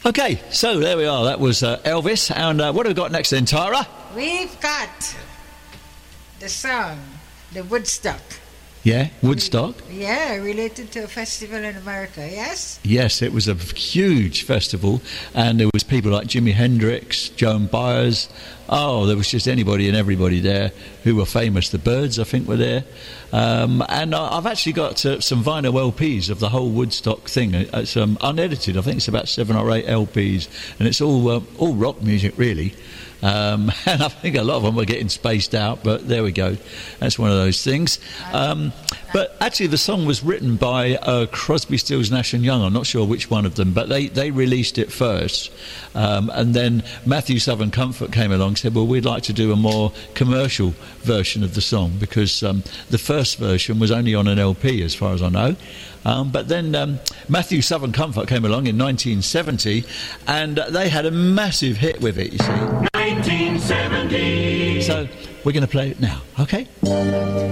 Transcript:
Okay, so there we are. That was Elvis. And what have we got next then, Tara? We've got the song, the Woodstock. Yeah, Woodstock. Yeah, related to a festival in America, yes? Yes, it was a huge festival, and there was people like Jimi Hendrix, Joan Baez. Oh, there was just anybody and everybody there who were famous. The Byrds, I think, were there. And I've actually got some vinyl LPs of the whole Woodstock thing. It's unedited. I think it's about 7 or 8 LPs, and it's all rock music, really. And I think a lot of them were getting spaced out, but there we go. That's one of those things. But actually, the song was written by Crosby, Stills, Nash and Young. I'm not sure which one of them, but they released it first. And then Matthew Southern Comfort came along and said, well, we'd like to do a more commercial version of the song, because the first version was only on an LP, as far as I know. But then Matthew Southern Comfort came along in 1970, and they had a massive hit with it, you see. 1970. So we're going to play it now, okay?